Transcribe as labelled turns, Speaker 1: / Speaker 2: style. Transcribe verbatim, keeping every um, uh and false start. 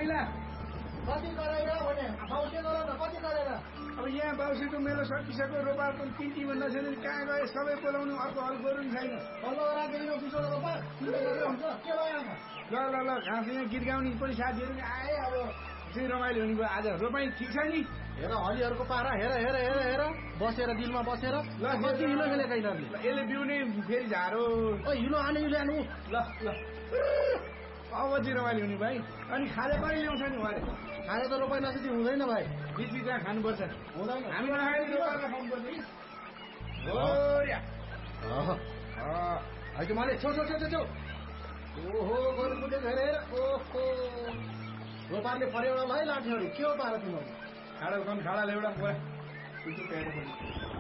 Speaker 1: पहिला
Speaker 2: कति गरेर भने बाउसे गर न कति गरेर
Speaker 1: अब यहाँ बाउसेको मेलो सकिसक्यो रोपा पनि तिनटी भन्दा छैन कहाँ गए सबै बोलाउनु अर्को हल गरौँ छैन
Speaker 2: पल्लो राखेको किशोर रोपा हुन्छ के भयो
Speaker 1: ल ल ल खास यहाँ गीत गाउने पनि साथीहरू आए अब चाहिँ रमाइलो हुने भयो आज रोपाई ठिक छ नि
Speaker 2: हेर हलीहरूको पारा हेर हेर हेर हेर बसेर दिलमा बसेर
Speaker 1: ल
Speaker 2: कति हिलो खेलेका यिनीहरूले
Speaker 1: यसले बिउनै फेरि झारो
Speaker 2: ओ हिलो हाने हिलो हानु
Speaker 1: ल ल अब चाहिँ रमाइलो हुने भाइ अनि खाजा पनि ल्याउँछ नि उहाँले
Speaker 2: खाजा त रोपाइ नसुती हुँदैन भाइ
Speaker 1: बिच बिचमा खानुपर्छ
Speaker 2: हुँदैन
Speaker 1: हामी नखाने रोपाइलाई खानुपर्छ कि हो या
Speaker 2: अहिले मैले छेउ छेउ छेउ छेउ ओहो गर्नु पुगेको हेर ओहो रोपारले फर्याउन भाइ लाठीहरू के हो पारा तिमीहरू
Speaker 1: खाडा खाडाले एउटा मोरा